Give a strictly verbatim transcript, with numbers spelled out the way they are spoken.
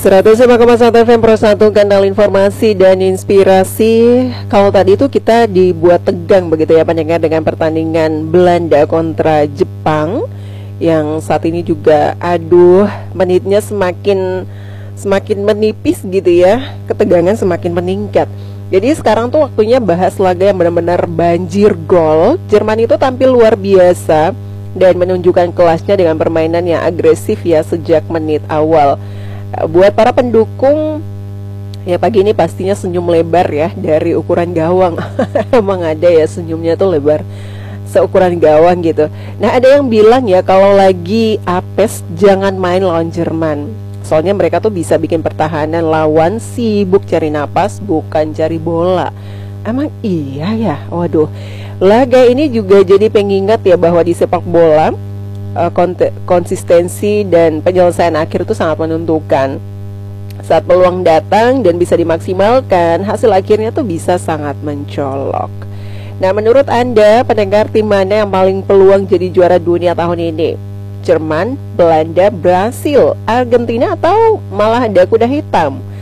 seratus lima koma satu F M Pro satu, kanal informasi dan inspirasi. Kalau tadi itu kita dibuat tegang begitu ya pendengar dengan pertandingan Belanda kontra Jepang, yang saat ini juga aduh menitnya semakin semakin menipis gitu ya, ketegangan semakin meningkat. Jadi sekarang tuh waktunya bahas laga yang benar-benar banjir gol. Jerman itu tampil luar biasa dan menunjukkan kelasnya dengan permainan yang agresif ya sejak menit awal. Buat para pendukung ya pagi ini pastinya senyum lebar ya dari ukuran gawang. Emang ada ya senyumnya tuh lebar seukuran gawang gitu. Nah ada yang bilang ya kalau lagi apes jangan main lawan Jerman, soalnya mereka tuh bisa bikin pertahanan lawan sibuk cari napas bukan cari bola. Emang iya ya? Waduh, laga ini juga jadi pengingat ya bahwa di sepak bola konsistensi dan penyelesaian akhir itu sangat menentukan. Saat peluang datang dan bisa dimaksimalkan, hasil akhirnya tuh bisa sangat mencolok. Nah menurut Anda pendengar, tim mana yang paling peluang jadi juara dunia tahun ini? Jerman, Belanda, Brasil, Argentina, atau malah ada kuda hitam?